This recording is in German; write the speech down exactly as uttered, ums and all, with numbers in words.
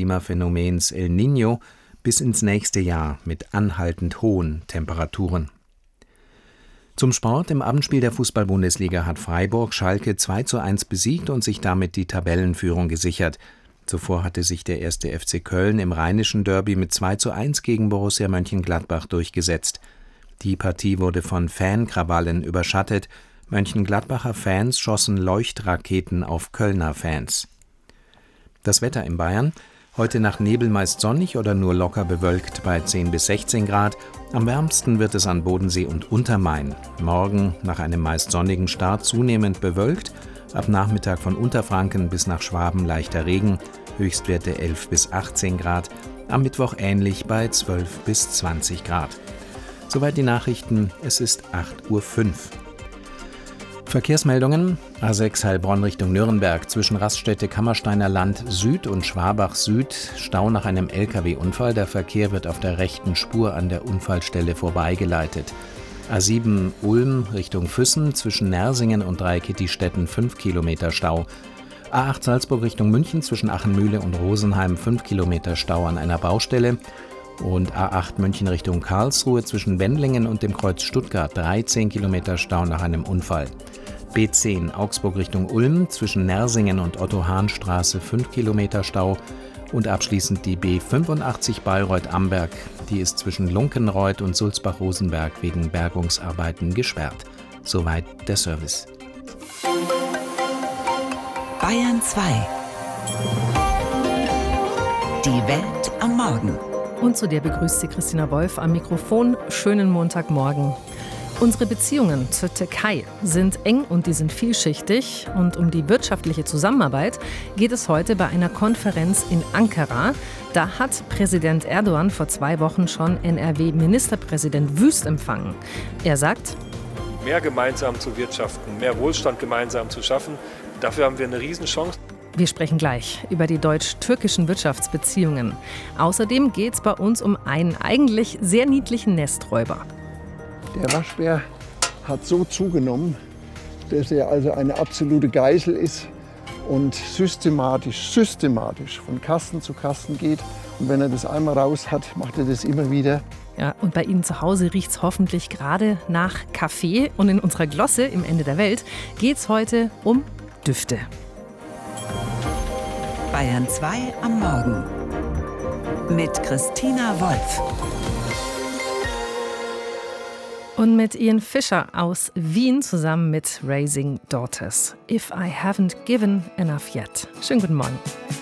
Klimaphänomens El Niño bis ins nächste Jahr mit anhaltend hohen Temperaturen. Zum Sport: Im Abendspiel der Fußball-Bundesliga hat Freiburg Schalke zwei zu eins besiegt und sich damit die Tabellenführung gesichert. Zuvor hatte sich der erste F C Köln im rheinischen Derby mit zwei zu eins gegen Borussia Mönchengladbach durchgesetzt. Die Partie wurde von Fankrawallen überschattet. Mönchengladbacher Fans schossen Leuchtraketen auf Kölner Fans. Das Wetter in Bayern: Heute nach Nebel meist sonnig oder nur locker bewölkt bei zehn bis sechzehn Grad. Am wärmsten wird es an Bodensee und Untermain. Morgen nach einem meist sonnigen Start zunehmend bewölkt. Ab Nachmittag von Unterfranken bis nach Schwaben leichter Regen. Höchstwerte elf bis achtzehn Grad. Am Mittwoch ähnlich bei zwölf bis zwanzig Grad. Soweit die Nachrichten. Es ist acht Uhr fünf. Verkehrsmeldungen: A sechs Heilbronn Richtung Nürnberg zwischen Raststätte Kammersteiner Land Süd und Schwabach Süd Stau nach einem L K W-Unfall. Der Verkehr wird auf der rechten Spur an der Unfallstelle vorbeigeleitet. A sieben Ulm Richtung Füssen zwischen Nersingen und Dreikitti-Stetten fünf Kilometer Stau. A acht Salzburg Richtung München zwischen Achenmühle und Rosenheim fünf Kilometer Stau an einer Baustelle. Und A acht München Richtung Karlsruhe zwischen Wendlingen und dem Kreuz Stuttgart dreizehn Kilometer Stau nach einem Unfall. B zehn Augsburg Richtung Ulm zwischen Nersingen und Otto-Hahn-Straße fünf Kilometer Stau. Und abschließend die B fünfundachtzig Bayreuth-Amberg. Die ist zwischen Lunkenreuth und Sulzbach-Rosenberg wegen Bergungsarbeiten gesperrt. Soweit der Service. Bayern zwei. Die Welt am Morgen. Und zu der begrüßt sie Christina Wolf am Mikrofon. Schönen Montagmorgen. Unsere Beziehungen zur Türkei sind eng und die sind vielschichtig. Und um die wirtschaftliche Zusammenarbeit geht es heute bei einer Konferenz in Ankara. Da hat Präsident Erdogan vor zwei Wochen schon N R W-Ministerpräsident Wüst empfangen. Er sagt: Mehr gemeinsam zu wirtschaften, mehr Wohlstand gemeinsam zu schaffen, dafür haben wir eine Riesenchance. Wir sprechen gleich über die deutsch-türkischen Wirtschaftsbeziehungen. Außerdem geht es bei uns um einen eigentlich sehr niedlichen Nesträuber. Der Waschbär hat so zugenommen, dass er also eine absolute Geißel ist und systematisch, systematisch von Kasten zu Kasten geht. Und wenn er das einmal raus hat, macht er das immer wieder. Ja, und bei Ihnen zu Hause riecht es hoffentlich gerade nach Kaffee. Und in unserer Glosse im Ende der Welt geht es heute um Düfte. Bayern zwei am Morgen mit Christina Wolf. Und mit Ian Fischer aus Wien zusammen mit Raising Daughters. If I haven't given enough yet. Schönen guten Morgen.